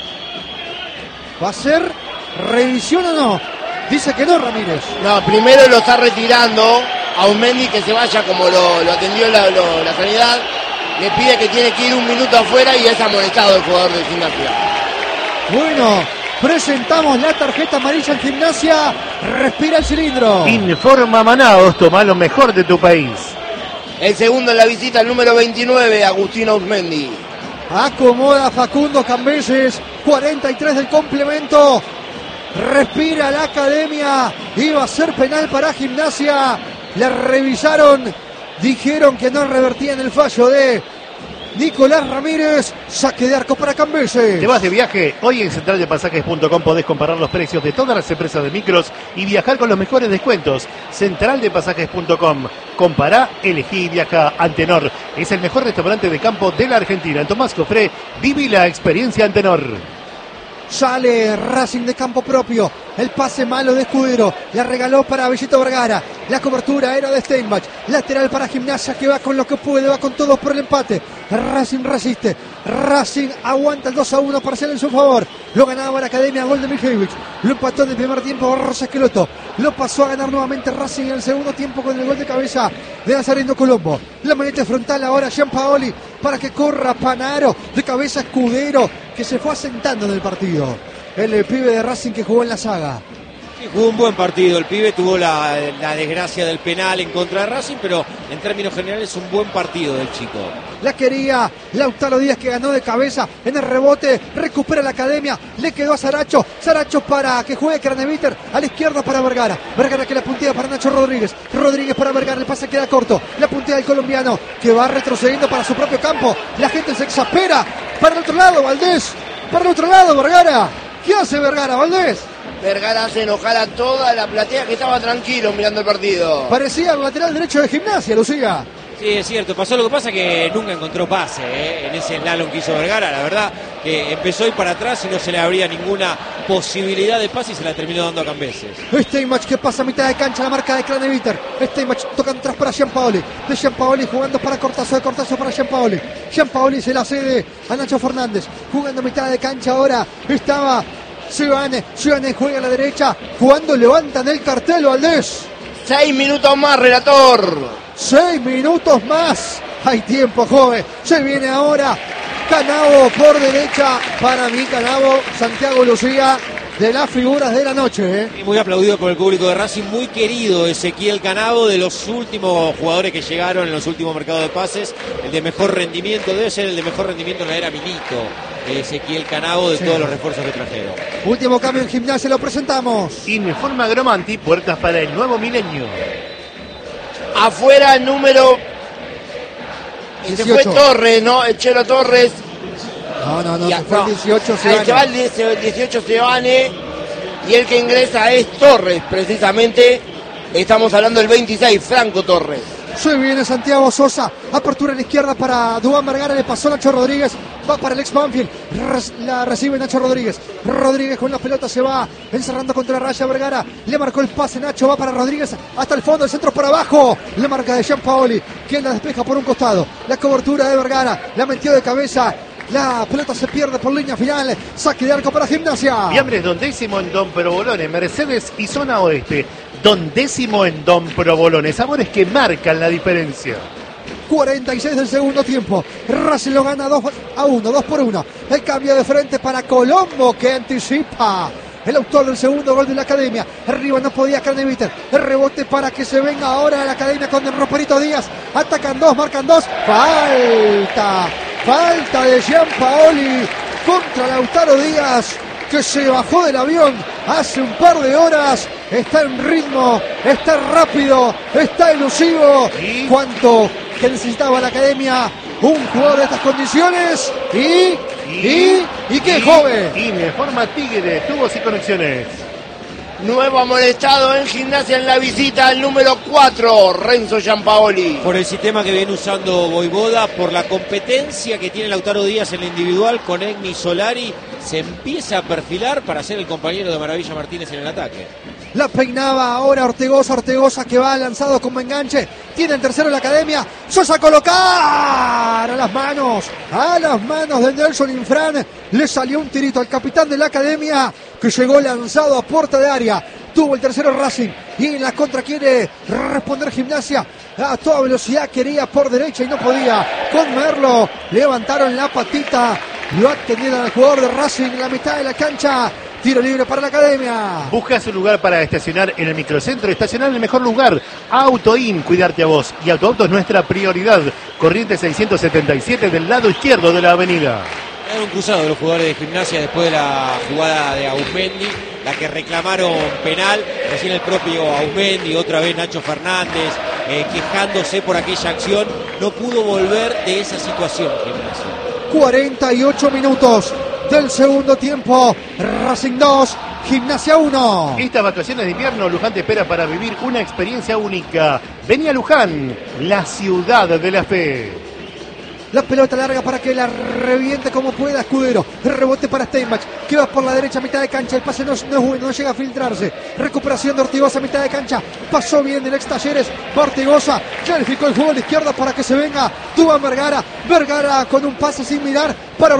Speaker 2: va a ser revisión o no. Dice que no, Ramírez.
Speaker 3: No, primero lo está retirando a Osmendi, que se vaya como lo atendió la sanidad. Le pide que tiene que ir un minuto afuera y es amonestado el jugador de Gimnasia.
Speaker 2: Bueno, presentamos la tarjeta amarilla en Gimnasia. Respira el cilindro.
Speaker 4: Informa Manaos, toma lo mejor de tu país.
Speaker 3: El segundo en la visita, el número 29, Agustino Osmendi.
Speaker 2: Acomoda Facundo Cambeses. 43 del complemento. Respira la academia. Iba a ser penal para Gimnasia. La revisaron. Dijeron que no revertían el fallo de Nicolás Ramírez. Saque de arco para Cambeses.
Speaker 4: ¿Te vas de viaje? Hoy en centraldepasajes.com podés comparar los precios de todas las empresas de micros y viajar con los mejores descuentos. Centraldepasajes.com. Compará, elegí y viaja. Antenor es el mejor restaurante de campo de la Argentina. En Tomás Cofré, viví la experiencia Antenor.
Speaker 2: Sale Racing de campo propio. El pase malo de Escudero. La regaló para Bellito Vergara. La cobertura era de Steinbach. Lateral para Gimnasia, que va con lo que puede. Va con todos por el empate. Racing resiste. Racing aguanta el 2-1 parcial en su favor. Lo ganaba la academia, gol de Mijailovic. Lo empató en el primer tiempo Rosa Esqueloto. Lo pasó a ganar nuevamente Racing en el segundo tiempo con el gol de cabeza de Nazareno Colombo. La maneta frontal ahora Gianpaoli para que corra Panaro. De cabeza Escudero, que se fue asentando en el partido. El pibe de Racing que jugó en la saga.
Speaker 1: Sí, jugó un buen partido. El pibe tuvo la desgracia del penal en contra de Racing, pero en términos generales un buen partido del chico.
Speaker 2: La quería Lautaro Díaz, que ganó de cabeza en el rebote. Recupera la academia. Le quedó a Saracho. Saracho para que juegue Craneviter. A la izquierda para Vergara. Vergara que la puntea para Nacho Rodríguez. Rodríguez para Vergara. El pase queda corto. La puntea del colombiano, que va retrocediendo para su propio campo. La gente se exaspera. Para el otro lado, Valdés. Para el otro lado, Vergara. ¿Qué hace Vergara, Valdés?
Speaker 3: Vergara hace enojar a toda la platea, que estaba tranquilo mirando el partido.
Speaker 2: Parecía el lateral derecho de Gimnasia, Lucía.
Speaker 1: Sí, es cierto. Pasó lo que pasa que nunca encontró pase en ese slalom que hizo Vergara. La verdad que empezó a ir para atrás y no se le abría ninguna posibilidad de pase y se la terminó dando a Cambeses.
Speaker 2: Steinbach que pasa a mitad de cancha, la marca de Craneviter. Steinbach tocando atrás para Gianpaoli. De Gianpaoli jugando para Cortazo, de Cortazo para Gianpaoli. Gianpaoli se la cede a Nacho Fernández. Jugando a mitad de cancha ahora. Estaba Ciudadane juega a la derecha. Jugando, levantan el cartel, Valdés.
Speaker 3: 6 minutos más, relator.
Speaker 2: 6 minutos más. Hay tiempo, joven. Se viene ahora Canavo por derecha. Para mí, Canavo, Santiago Lucía, de las figuras de la noche.
Speaker 1: Y muy aplaudido por el público de Racing. Muy querido Ezequiel Canavo, de los últimos jugadores que llegaron en los últimos mercados de pases. El de mejor rendimiento, debe ser el de mejor rendimiento en la era Milito. Ezequiel Canavo, de todos los refuerzos que trajeron.
Speaker 2: Último cambio en Gimnasia, lo presentamos.
Speaker 4: Informa Gromanti, puertas para el nuevo milenio.
Speaker 3: Afuera el número...
Speaker 2: 18.
Speaker 3: Se fue Torres, ¿no? El Chelo Torres.
Speaker 2: No,
Speaker 3: Ya,
Speaker 2: se fue
Speaker 3: no.
Speaker 2: el 18.
Speaker 3: El que va el 18 Sebane. Y el que ingresa es Torres, precisamente. Estamos hablando del 26, Franco Torres.
Speaker 2: Se viene Santiago Sosa. Apertura en la izquierda para Duván Vergara. Le pasó Nacho Rodríguez. Va para el ex Banfield. La recibe Nacho Rodríguez. Rodríguez con la pelota se va encerrando contra la raya Vergara. Le marcó el pase Nacho. Va para Rodríguez hasta el fondo. El centro por abajo. La marca de Gianpaoli, quien la despeja por un costado. La cobertura de Vergara. La metió de cabeza. La pelota se pierde por línea final. Saque de arco para Gimnasia.
Speaker 4: Fiambres Don Décimo en Don Provolone, Mercedes y Zona Oeste. Don Décimo en Don Provolone. Sabores que marcan la diferencia.
Speaker 2: 46 del segundo tiempo. Racing lo gana 2-1, 2-1. El cambio de frente para Colombo, que anticipa el autor del segundo gol de la academia. Arriba no podía Craneviter. El rebote para que se venga ahora a la academia con el Roperito Díaz. Atacan dos, marcan dos. Falta de Gianpaoli contra Lautaro Díaz, que se bajó del avión hace un par de horas. Está en ritmo, está rápido, está elusivo. ¿Cuánto que necesitaba la academia? Un jugador de estas condiciones. ¿Y qué, joven?
Speaker 4: Informa Tigre, tubos y conexiones.
Speaker 3: Nuevo amonestado en Gimnasia en la visita, el número 4, Renzo Giampaoli.
Speaker 1: Por el sistema que viene usando Voivoda, por la competencia que tiene Lautaro Díaz en la individual con Egni Solari, se empieza a perfilar para ser el compañero de Maravilla Martínez en el ataque.
Speaker 2: La peinaba ahora Ortegoza que va lanzado como enganche. Tiene el tercero en la academia. Sosa a colocar a las manos de Nelson Infran. Le salió un tirito al capitán de la academia que llegó lanzado a puerta de área. Tuvo el tercero Racing y en la contra quiere responder Gimnasia. A toda velocidad quería por derecha y no podía. Con Merlo levantaron la patita. Lo atendieron al jugador de Racing en la mitad de la cancha. Tiro libre para la academia.
Speaker 4: Buscas un lugar para estacionar en el microcentro, estacionar en el mejor lugar. Autoin, cuidarte a vos. Y Autoauto es nuestra prioridad. Corriente 677 del lado izquierdo de la avenida.
Speaker 1: Era un cruzado de los jugadores de Gimnasia después de la jugada de Auzmendi, la que reclamaron penal. Recién el propio Auzmendi, otra vez Nacho Fernández, quejándose por aquella acción. No pudo volver de esa situación Gimnasia.
Speaker 2: 48 minutos del segundo tiempo. Racing 2, Gimnasia 1.
Speaker 4: Estas vacaciones de invierno, Luján te espera para vivir una experiencia única. Vení a Luján, la ciudad de la fe.
Speaker 2: La pelota larga para que la reviente como pueda Escudero. El rebote para Steinbach, que va por la derecha a mitad de cancha. El pase no es bueno, no llega a filtrarse. Recuperación de Ortigoza a mitad de cancha. Pasó bien el ex Talleres. Ortigoza clarificó el juego a la izquierda para que se venga Duván Vergara. Vergara con un pase sin mirar para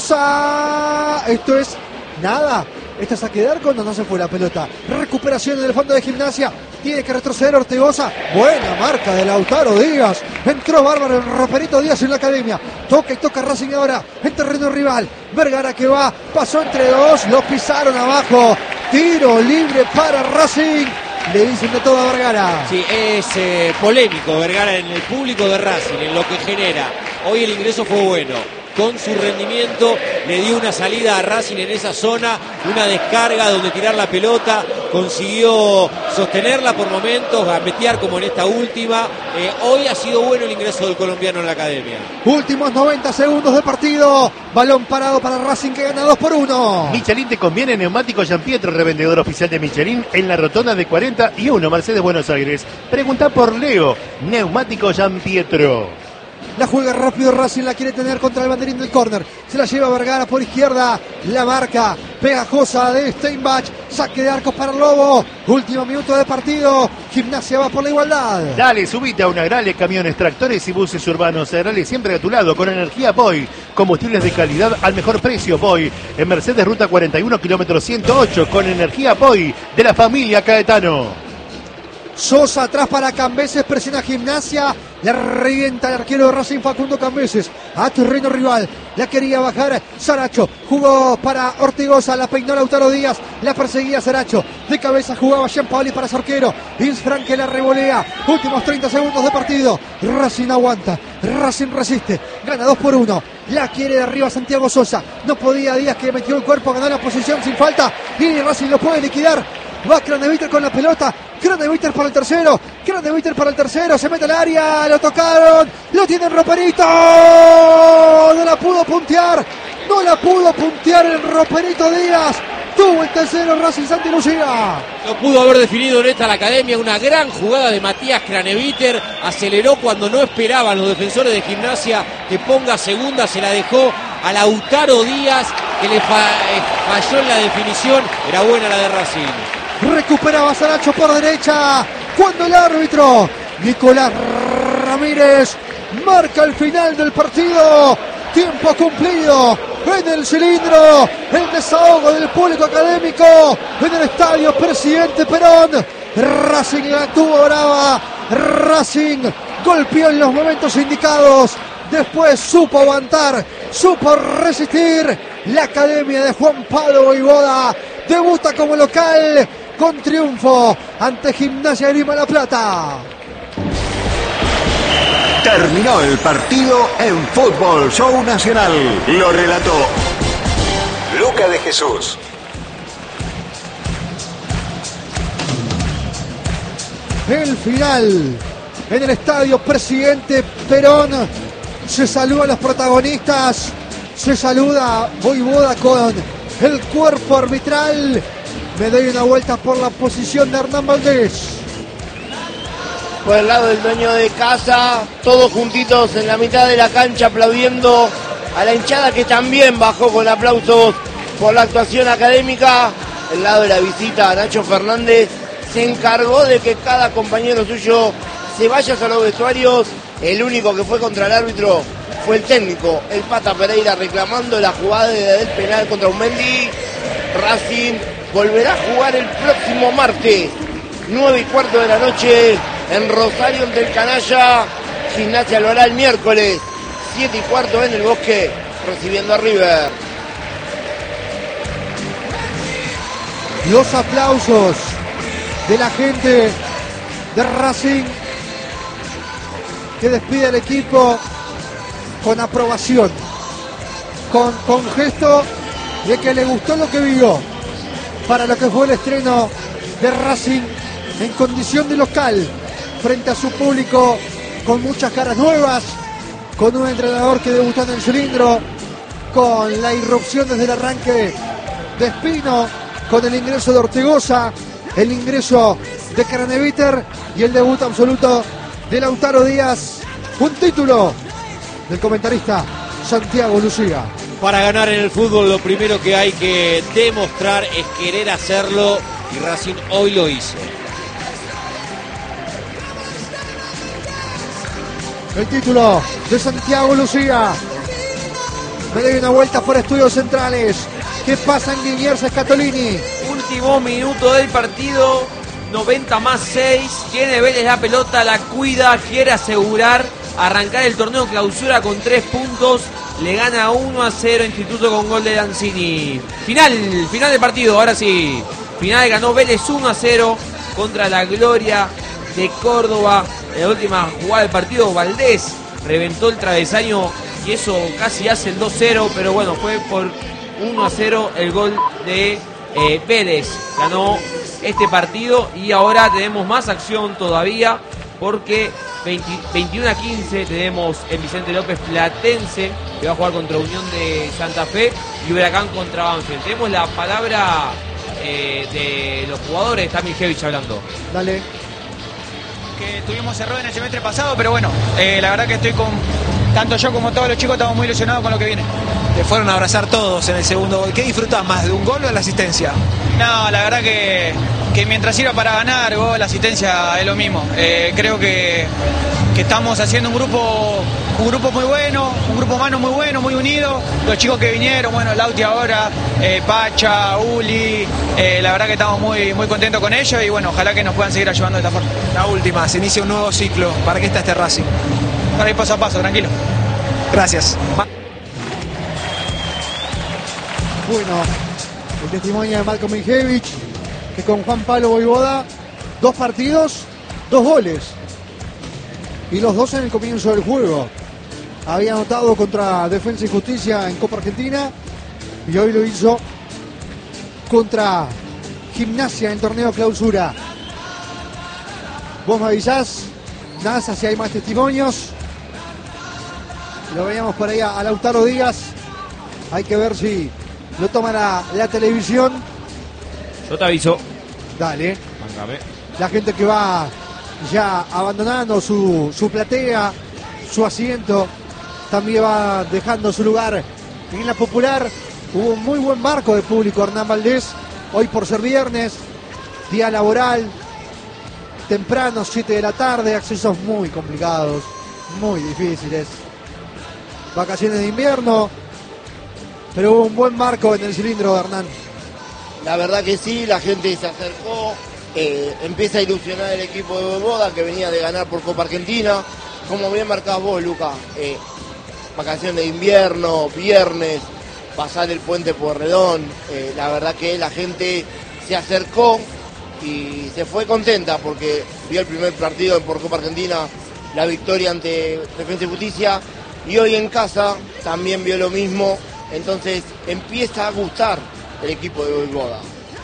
Speaker 2: Ortigoza. Esto es nada. Esto es a quedar cuando no se fue la pelota. Recuperación en el fondo de Gimnasia. Tiene que retroceder Ortigoza. Buena marca de Lautaro Díaz. Entró bárbaro el Roperito Díaz en la academia. Toca y toca Racing ahora en terreno rival. Vergara que va. Pasó entre dos. Lo pisaron abajo. Tiro libre para Racing. Le dicen de todo a Vergara.
Speaker 1: Sí, es polémico Vergara en el público de Racing, en lo que genera. Hoy el ingreso fue bueno. Con su rendimiento le dio una salida a Racing en esa zona, una descarga donde tirar la pelota, consiguió sostenerla por momentos, gambetear como en esta última. Hoy ha sido bueno el ingreso del colombiano en la academia.
Speaker 2: Últimos 90 segundos de partido, balón parado para Racing que gana 2-1.
Speaker 4: Michelin te conviene, neumático Gianpietro, revendedor oficial de Michelin en la rotonda de 41, Mercedes, Buenos Aires. Pregunta por Leo, neumático Gianpietro.
Speaker 2: La juega rápido Racing, la quiere tener contra el banderín del córner. Se la lleva Vergara por izquierda. La marca pegajosa de Steinbach. Saque de arcos para el Lobo. Último minuto de partido. Gimnasia va por la igualdad.
Speaker 4: Dale, subite a una Grale, camiones, tractores y buses urbanos. Grale siempre a tu lado con energía Boy. Combustibles de calidad al mejor precio Boy. En Mercedes, ruta 41, kilómetro 108. Con energía Boy de la familia Caetano.
Speaker 2: Sosa atrás para Cambeses, presiona Gimnasia, le revienta el arquero de Racing Facundo Cambeses a terreno rival, la quería bajar Saracho, jugó para Ortigoza, la peinó Lautaro Díaz, la perseguía Saracho, de cabeza jugaba Giampaoli para su arquero, Insfran que la revolea, últimos 30 segundos de partido, Racing aguanta, Racing resiste, gana 2-1, la quiere de arriba Santiago Sosa, no podía Díaz que metió el cuerpo, ganó la posición sin falta, y Racing lo puede liquidar. Va Craneviter con la pelota. Craneviter para el tercero. Craneviter para el tercero. Se mete al área. Lo tocaron. Lo tiene Roperito. No la pudo puntear. No la pudo puntear el Roperito Díaz. Tuvo el tercero Racing Santi Lucía.
Speaker 1: No pudo haber definido en esta la academia. Una gran jugada de Matías Craneviter. Aceleró cuando no esperaban los defensores de Gimnasia que ponga segunda. Se la dejó a Lautaro Díaz, que le falló en la definición. Era buena la de Racing.
Speaker 2: Recuperaba Saracho por derecha. Cuando el árbitro Nicolás Ramírez marca el final del partido. Tiempo cumplido en el cilindro. El desahogo del público académico en el estadio Presidente Perón. Racing la tuvo brava. Racing golpeó en los momentos indicados. Después supo aguantar, supo resistir. La academia de Juan Pablo Voivoda debuta como local con triunfo ante Gimnasia de Grima La Plata.
Speaker 6: Terminó el partido en Fútbol Show Nacional. Lo relató Luca de Jesús.
Speaker 2: El final en el estadio Presidente Perón. Se saluda a los protagonistas. Se saluda Voivoda con el cuerpo arbitral. Me doy una vuelta por la posición de Hernán Valdés.
Speaker 3: Por el lado del dueño de casa, todos juntitos en la mitad de la cancha aplaudiendo a la hinchada que también bajó con aplausos por la actuación académica. El lado de la visita, Nacho Fernández se encargó de que cada compañero suyo se vaya a los vestuarios. El único que fue contra el árbitro fue el técnico, el Pata Pereira, reclamando la jugada del penal contra Unmendi. Racing volverá a jugar el próximo martes, 9:15 de la noche, en Rosario ante el Canalla. Gimnasia lo hará el miércoles, 7:15 en el Bosque, recibiendo a River.
Speaker 2: Los aplausos de la gente de Racing, que despide al equipo con aprobación, con gesto de que le gustó lo que vio para lo que fue el estreno de Racing en condición de local frente a su público, con muchas caras nuevas, con un entrenador que debutó en el cilindro, con la irrupción desde el arranque de Espino, con el ingreso de Ortegoza, el ingreso de Craneviter y el debut absoluto de Lautaro Díaz. Un título del comentarista Santiago Lucía.
Speaker 1: Para ganar en el fútbol lo primero que hay que demostrar es querer hacerlo, y Racing hoy lo hizo.
Speaker 2: El título de Santiago Lucía. Me doy una vuelta por Estudios Centrales. ¿Qué pasa en Liniers Scatolini?
Speaker 5: Último minuto del partido, 90+6. Tiene Vélez la pelota, la cuida, quiere asegurar arrancar el torneo clausura con 3 puntos. Le gana 1-0 Instituto con gol de Lanzini. Final del partido, ahora sí. Final, ganó Vélez 1-0 contra la Gloria de Córdoba. En la última jugada del partido, Valdés reventó el travesaño y eso casi hace el 2-0, pero bueno, fue por 1-0 el gol de Vélez. Ganó este partido y ahora tenemos más acción todavía, porque 21-15 tenemos en Vicente López Platense, que va a jugar contra Unión de Santa Fe, y Huracán contra Banfield. Tenemos la palabra de los jugadores, está Miljevich hablando.
Speaker 2: Dale.
Speaker 7: Que tuvimos error en el semestre pasado, pero bueno, la verdad que estoy tanto yo como todos los chicos estamos muy ilusionados con lo que viene.
Speaker 8: Te fueron a abrazar todos en el segundo gol. ¿Qué disfrutás más, de un gol o de la asistencia?
Speaker 7: No, la verdad que mientras sirva para ganar, gol, asistencia es lo mismo. Creo que estamos haciendo un grupo muy bueno, un grupo humano muy bueno, muy unido. Los chicos que vinieron, bueno, Lauti ahora, Pacha, Uli, la verdad que estamos muy contentos con ellos y bueno, ojalá que nos puedan seguir ayudando de esta forma.
Speaker 8: La última, se inicia un nuevo ciclo. ¿Para qué está este Racing?
Speaker 7: Para ir paso a paso, tranquilo.
Speaker 8: Gracias.
Speaker 2: Bueno, el testimonio de Malcolm Miljevich, que con Juan Pablo Voivoda, 2 partidos, 2 goles. Y los 2 en el comienzo del juego. Había anotado contra Defensa y Justicia en Copa Argentina y hoy lo hizo contra Gimnasia en el torneo clausura. Vos me avisás, NASA, si hay más testimonios. Lo veíamos por ahí a Lautaro Díaz. Hay que ver si lo toma la televisión.
Speaker 5: Yo te aviso.
Speaker 2: Dale.
Speaker 5: Mándame.
Speaker 2: La gente que va ya abandonando su platea, su asiento, también va dejando su lugar en la popular. Hubo un muy buen marco de público, Hernán Valdés, hoy por ser viernes, día laboral, temprano, 7 de la tarde, accesos muy complicados, muy difíciles. Vacaciones de invierno, pero hubo un buen marco en el cilindro de Hernán.
Speaker 3: La verdad que sí, la gente se acercó, empieza a ilusionar el equipo de Voivoda, que venía de ganar por Copa Argentina. Como bien marcás vos, Luca, vacaciones de invierno, viernes, pasar el puente Pueyrredón, la verdad que la gente se acercó y se fue contenta porque vio el primer partido por Copa Argentina, la victoria ante Defensa y Justicia, y hoy en casa también vio lo mismo, entonces empieza a gustar el equipo de Voivoda.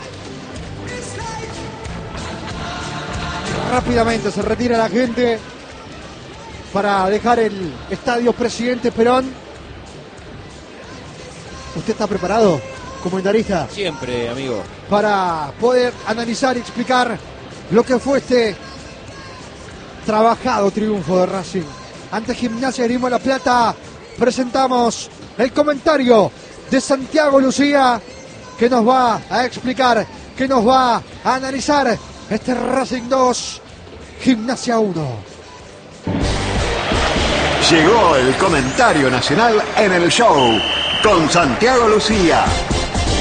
Speaker 2: Rápidamente se retira la gente para dejar el estadio Presidente Perón. ¿Usted está preparado? comentarista.
Speaker 1: Siempre, amigo.
Speaker 2: Para poder analizar y explicar lo que fue este trabajado triunfo de Racing ante Gimnasia de Grima de la Plata. Presentamos el comentario de Santiago Lucía, que nos va a explicar, que nos va a analizar este Racing 2, Gimnasia 1.
Speaker 6: Llegó el comentario nacional en el show con Santiago Lucía.